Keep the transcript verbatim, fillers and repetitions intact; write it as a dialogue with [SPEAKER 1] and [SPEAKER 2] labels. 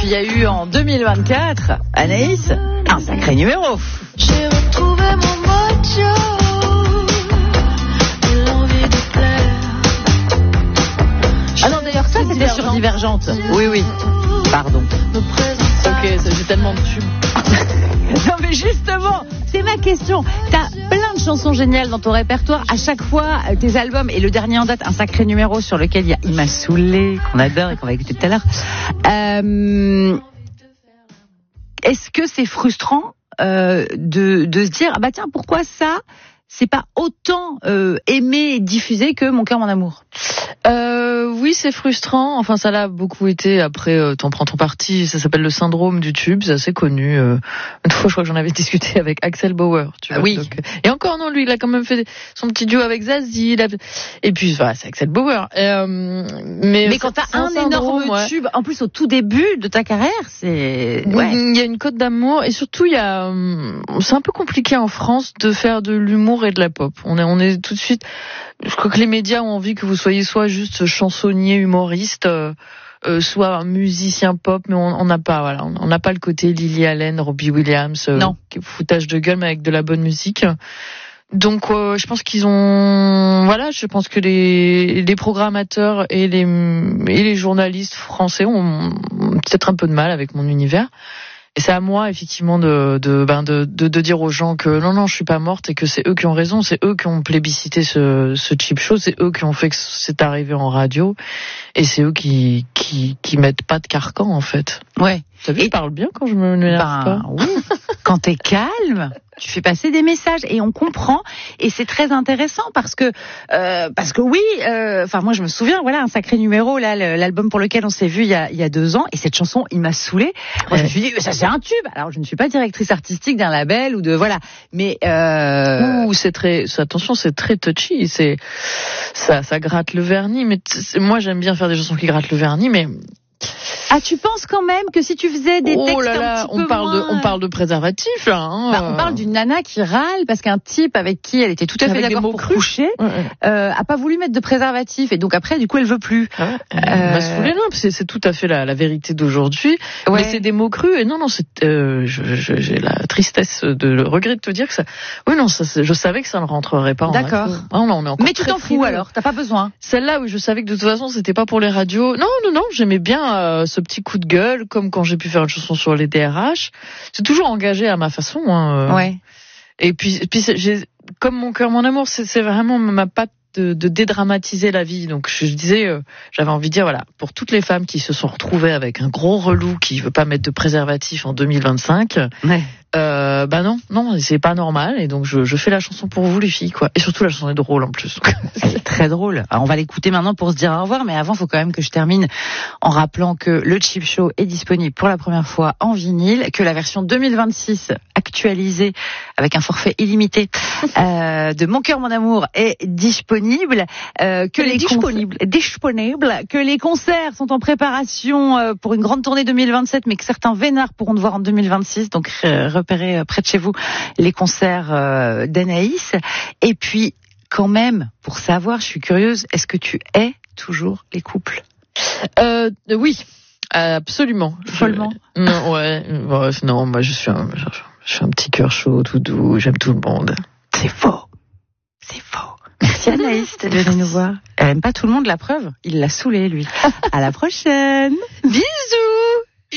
[SPEAKER 1] y a eu en deux mille vingt-quatre, Anaïs, un sacré numéro.
[SPEAKER 2] J'ai retrouvé mon mojo et l'envie de plaire.
[SPEAKER 1] Ah non, d'ailleurs, ça, c'était sur Divergente. Oui, oui. Pardon.
[SPEAKER 3] Ok, ça, j'ai tellement de tubes.
[SPEAKER 1] Non, mais justement, c'est ma question. T'as plein de chansons géniales dans ton répertoire. À chaque fois, tes albums, et le dernier en date, un sacré numéro sur lequel il y a Il m'a saoulé, qu'on adore et qu'on va écouter tout à l'heure. Euh, est-ce que c'est frustrant euh, de, de se dire, ah bah tiens, pourquoi ça, c'est pas autant euh, aimé et diffusé que Mon cœur, mon amour?
[SPEAKER 3] Euh, oui, c'est frustrant. Enfin, ça l'a beaucoup été. Après, euh, t'en prends ton parti. Ça s'appelle le syndrome du tube. C'est assez connu. Euh, une fois, je crois que j'en avais discuté avec Axel Bauer. Tu vois,
[SPEAKER 1] oui.
[SPEAKER 3] Donc, et encore, non, lui, il a quand même fait son petit duo avec Zazie. A... Et puis, voilà, c'est Axel Bauer. Euh, mais
[SPEAKER 1] mais quand t'as un, un énorme ouais. tube, en plus au tout début de ta carrière, c'est...
[SPEAKER 3] Ouais. Il y a une cote d'amour. Et surtout, il y a... C'est un peu compliqué en France de faire de l'humour et de la pop. On est, on est tout de suite... Je crois que les médias ont envie que vous soyez soit juste chansonnier, humoriste, euh, euh, soit musicien pop, mais on n'a pas, voilà, on n'a pas le côté Lily Allen, Robbie Williams, euh,
[SPEAKER 1] non,
[SPEAKER 3] foutage de gueule, mais avec de la bonne musique. Donc, euh, je pense qu'ils ont, voilà, je pense que les les programmateurs et les et les journalistes français ont peut-être un peu de mal avec mon univers. Et c'est à moi, effectivement, de, de, ben, de, de, de dire aux gens que non, non, je suis pas morte et que c'est eux qui ont raison, c'est eux qui ont plébiscité ce, ce cheap show, c'est eux qui ont fait que c'est arrivé en radio et c'est eux qui, qui, qui mettent pas de carcan, en fait.
[SPEAKER 1] Ouais.
[SPEAKER 3] T'as vu, je parle bien quand je me m'énerve
[SPEAKER 1] ben, pas. Oui. Quand t'es calme, tu fais passer des messages et on comprend et c'est très intéressant parce que euh, parce que oui, enfin euh, moi je me souviens, voilà un sacré numéro là, l'album pour lequel on s'est vu il y a il y a deux ans et cette chanson il m'a saoulée. Moi, ouais. Je me suis dit ça c'est un tube. Alors je ne suis pas directrice artistique d'un label ou de voilà, mais euh...
[SPEAKER 3] Ouh, c'est très attention, c'est très touchy, c'est ça ça gratte le vernis. Mais moi j'aime bien faire des chansons qui grattent le vernis, mais
[SPEAKER 1] ah, tu penses quand même que si tu faisais des textes
[SPEAKER 3] oh là là,
[SPEAKER 1] un petit
[SPEAKER 3] on
[SPEAKER 1] peu
[SPEAKER 3] parle
[SPEAKER 1] moins...
[SPEAKER 3] de, on parle de préservatif là. Hein.
[SPEAKER 1] Bah, on parle d'une nana qui râle parce qu'un type avec qui elle était tout à fait
[SPEAKER 3] avec
[SPEAKER 1] d'accord pour
[SPEAKER 3] crus.
[SPEAKER 1] coucher
[SPEAKER 3] ouais, ouais.
[SPEAKER 1] Euh, a pas voulu mettre de préservatif et donc après du coup elle veut plus.
[SPEAKER 3] Ouais, euh... bah, saoulé, non, c'est, c'est tout à fait la, la vérité d'aujourd'hui. Ouais. Mais c'est des mots crus et non non c'est, euh, je, je, j'ai la tristesse de le regret de te dire que ça. Oui non ça, je savais que ça ne rentrerait pas.
[SPEAKER 1] D'accord.
[SPEAKER 3] En non, on est encore
[SPEAKER 1] mais tu t'en fous alors, t'as pas besoin.
[SPEAKER 3] Celle-là oui je savais que de toute façon c'était pas pour les radios. Non non non j'aimais bien euh, ce petit coup de gueule. Comme quand j'ai pu faire une chanson sur les D R H, c'est toujours engagé à ma façon. Hein.
[SPEAKER 1] Ouais.
[SPEAKER 3] Et puis, puis j'ai, comme Mon cœur, mon amour, c'est, c'est vraiment ma patte de, de dédramatiser la vie. Donc je disais, euh, j'avais envie de dire, voilà, pour toutes les femmes qui se sont retrouvées avec un gros relou qui veut pas mettre de préservatif en deux mille vingt-cinq,
[SPEAKER 1] ouais.
[SPEAKER 3] euh, bah non, non, c'est pas normal. Et donc je, je fais la chanson pour vous les filles, quoi. Et surtout la chanson est drôle en plus.
[SPEAKER 1] C'est très drôle. Alors, on va l'écouter maintenant pour se dire au revoir, mais avant, il faut quand même que je termine en rappelant que le Cheap Show est disponible pour la première fois en vinyle, que la version deux mille vingt-six actualisée avec un forfait illimité euh, de Mon cœur, mon amour est disponible, euh, que les
[SPEAKER 3] disponible.
[SPEAKER 1] Concerts, disponible, que les concerts sont en préparation euh, pour une grande tournée deux mille vingt-sept, mais que certains vénards pourront te voir en deux mille vingt-six, donc euh, repérez euh, près de chez vous les concerts euh, d'Anaïs. Et puis, quand même, pour savoir, je suis curieuse, est-ce que tu hais toujours les couples?
[SPEAKER 3] euh, Oui, absolument.
[SPEAKER 1] Follement.
[SPEAKER 3] Je... Non, ouais, bref, non, moi je suis un, je suis un petit cœur chaud, tout doux, j'aime tout le monde.
[SPEAKER 1] C'est faux. C'est faux. Merci Anaïs d'être venue nous voir. Elle aime pas tout le monde, la preuve. Il l'a saoulé, lui. À la prochaine.
[SPEAKER 3] Bisous.